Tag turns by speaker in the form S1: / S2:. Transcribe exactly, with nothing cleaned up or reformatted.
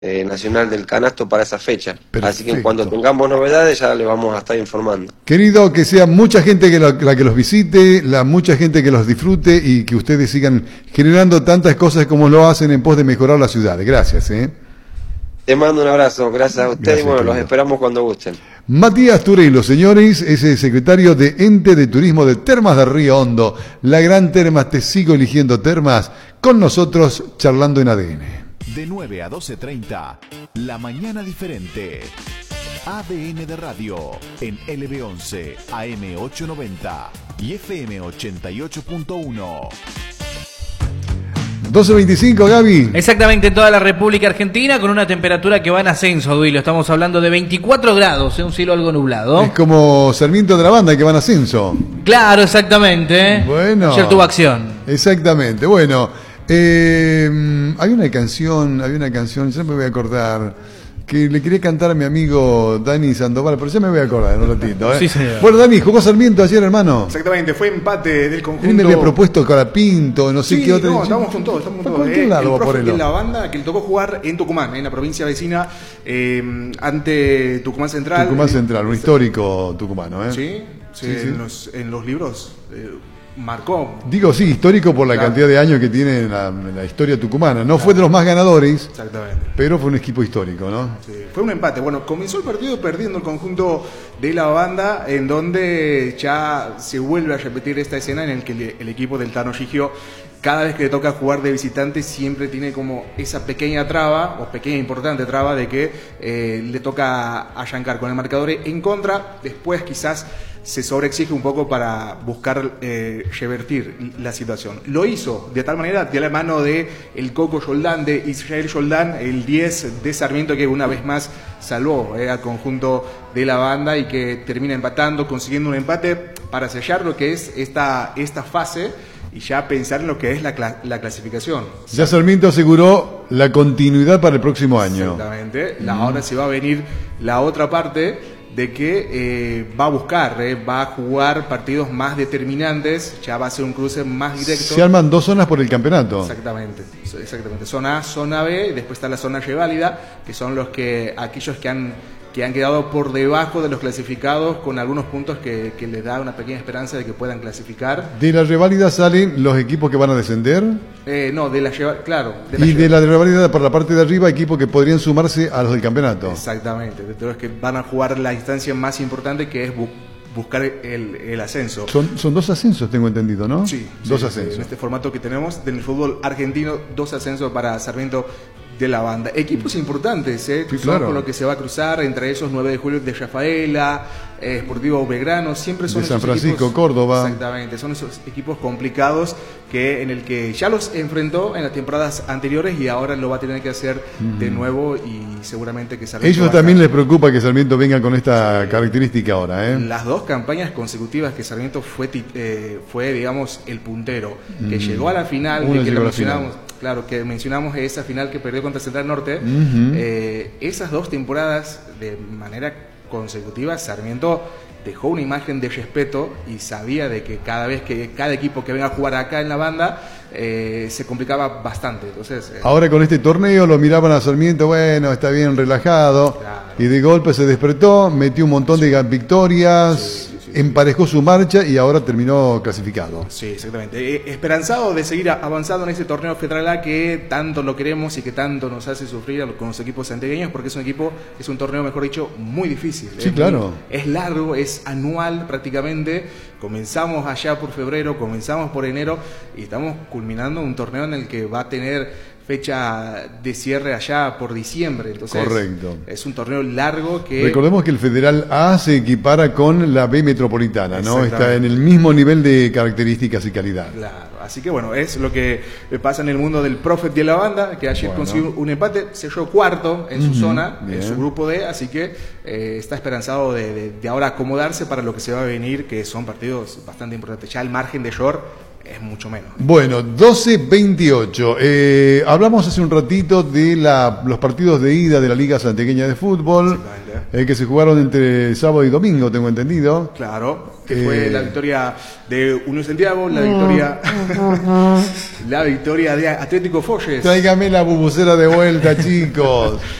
S1: eh, nacional del canasto para esa fecha.
S2: Perfecto.
S1: Así que cuando tengamos novedades ya les vamos a estar informando.
S2: Querido, que sea mucha gente que lo, la que los visite, la mucha gente que los disfrute y que ustedes sigan generando tantas cosas como lo hacen en pos de mejorar la ciudad. Gracias, ¿eh?
S1: Te mando un abrazo, gracias a ustedes
S2: Gracias,
S1: y bueno,
S2: querido.
S1: los esperamos cuando gusten.
S2: Matías Turelo, señores, es el secretario de Ente de Turismo de Termas de Río Hondo. La gran Termas, te sigo eligiendo Termas, con nosotros charlando en A D N.
S3: De nueve a doce treinta, La Mañana Diferente. A D N de Radio, en L B once, A M ochocientos noventa y F M ochenta y ocho punto uno.
S2: doce veinticinco, Gaby.
S4: Exactamente, en toda la República Argentina, con una temperatura que va en ascenso, Duilo. Estamos hablando de veinticuatro grados, en un cielo algo nublado.
S2: Es como Sarmiento de la Banda, que van a ascenso.
S4: Claro, exactamente.
S2: Bueno.
S4: Ayer tuvo acción.
S2: Exactamente, bueno. Eh, hay una canción, hay una canción, ya me voy a acordar, que le quería cantar a mi amigo Dani Sandoval, pero ya me voy a acordar en un ratito. ¿eh?
S4: Sí, señor.
S2: Bueno, Dani, jugó Sarmiento ayer, hermano.
S5: Exactamente, fue empate del conjunto.
S2: Él me había propuesto Carapinto, no sé
S5: Sí,
S2: qué otra.
S5: no, estamos con todo, estamos con
S2: ¿Por
S5: todo.
S2: qué
S5: Eh,
S2: lado
S5: el
S2: va
S5: profe
S2: por él?
S5: de la banda que le tocó jugar en Tucumán, en la provincia vecina, eh, ante Tucumán Central.
S2: Tucumán
S5: Eh,
S2: Central, un histórico tucumano, ¿eh?
S5: Sí, sí,
S2: Sí, sí.
S5: En, los, en los libros eh, marcó.
S2: Digo, sí, histórico por la
S5: Claro.
S2: cantidad de años que tiene en la, en la historia tucumana. No fue de los más ganadores,
S5: Exactamente.
S2: pero fue un equipo histórico, ¿no?
S5: Sí, fue un empate. Bueno, comenzó el partido perdiendo el conjunto de la banda, en donde ya se vuelve a repetir esta escena en la que el, el equipo del Tano Gigio, cada vez que le toca jugar de visitante, siempre tiene como esa pequeña traba, o pequeña importante traba, de que eh, le toca allancar con el marcador en contra. Después quizás se sobreexige un poco para buscar eh, revertir la situación. Lo hizo de tal manera, de la mano de el Coco Yoldán, de Israel Yoldán, el diez de Sarmiento, que una vez más salvó eh, al conjunto de la banda y que termina empatando, consiguiendo un empate para sellar lo que es esta, esta fase y ya pensar en lo que es la, cla- la clasificación.
S2: Ya Sarmiento aseguró la continuidad para el próximo año.
S5: Exactamente. La, ahora se va a venir la otra parte de que eh, va a buscar, eh, va a jugar partidos más determinantes, ya va a ser un cruce más directo.
S2: Se arman dos zonas por el campeonato.
S5: Exactamente, exactamente. Zona A, zona B, y después está la zona reválida, que son los que aquellos que han que han quedado por debajo de los clasificados con algunos puntos que, que les da una pequeña esperanza de que puedan clasificar.
S2: De la reválida salen los equipos que van a descender.
S5: Eh, no, de la reva- claro. De la
S2: Y de
S5: reva-
S2: la reválida por la parte de arriba, equipos que podrían sumarse a los del campeonato.
S5: Exactamente, de los que van a jugar la instancia más importante, que es bu- buscar el, el ascenso.
S2: Son, son dos ascensos, tengo entendido, ¿no?
S5: Sí,
S2: dos
S5: sí,
S2: ascensos.
S5: en este formato que tenemos del fútbol argentino, dos ascensos para Sarmiento de la banda. Equipos importantes, ¿eh?
S2: Sí,
S5: Son
S2: claro.
S5: con lo que se va a cruzar, entre esos nueve de julio de Rafaela, eh, Sportivo Belgrano, siempre son
S2: De San
S5: esos
S2: Francisco,
S5: equipos-
S2: Córdoba.
S5: Exactamente, son esos equipos complicados que en el que ya los enfrentó en las temporadas anteriores y ahora lo va a tener que hacer de nuevo y seguramente que Sarmiento
S2: Ellos
S5: va a
S2: también
S5: estar-
S2: les preocupa que Sarmiento venga con esta característica ahora, ¿eh?
S5: Las dos campañas consecutivas que Sarmiento fue, ti- eh, fue digamos, el puntero, que llegó a la final,
S2: Una
S5: de que
S2: llegó
S5: lo
S2: a la final.
S5: mencionamos, claro, que mencionamos esa final que perdió contra Central Norte.
S2: Ujú.
S5: Eh, esas dos temporadas, de manera consecutiva, Sarmiento dejó una imagen de respeto y sabía de que cada vez que cada equipo que venga a jugar acá en la banda eh, se complicaba bastante. Entonces, eh,
S2: Ahora con este torneo lo miraban a Sarmiento, bueno, está bien relajado,
S5: Claro.
S2: y de golpe se despertó, metió un montón de victorias,
S5: Sí, sí, sí.
S2: emparejó su marcha y ahora terminó clasificado.
S5: Sí, exactamente. Eh, esperanzado de seguir a- avanzando en este torneo Federal A que tanto lo queremos y que tanto nos hace sufrir a los- con los equipos santiagueños, porque es un equipo, es un torneo, mejor dicho, muy difícil.
S2: Sí,
S5: Es
S2: claro.
S5: muy- es largo, es anual prácticamente. Comenzamos allá por febrero, comenzamos por enero y estamos culminando un torneo en el que va a tener fecha de cierre allá por diciembre. Entonces,
S2: Correcto.
S5: es un torneo largo que...
S2: Recordemos que el Federal A se equipara con la B Metropolitana, ¿no?
S5: Exactamente.
S2: Está en el mismo nivel de características y calidad.
S5: Claro, así que bueno, es lo que pasa en el mundo del Prophet de la banda, que ayer
S2: Bueno.
S5: consiguió un empate, selló cuarto en su
S2: Ujú,
S5: zona,
S2: bien.
S5: en su grupo D, así que eh, está esperanzado de, de- de ahora acomodarse para lo que se va a venir, que son partidos bastante importantes. Ya el margen de short es mucho menos.
S2: Bueno, doce veintiocho. Eh, hablamos hace un ratito de la, los partidos de ida de la Liga Santiagueña de Fútbol, eh, que se jugaron entre sábado y domingo, tengo entendido.
S5: Claro, que
S2: Eh,
S5: fue la victoria de Unión Santiago, la victoria la victoria de Atlético Folles.
S2: Tráigame la bubucera de vuelta, chicos.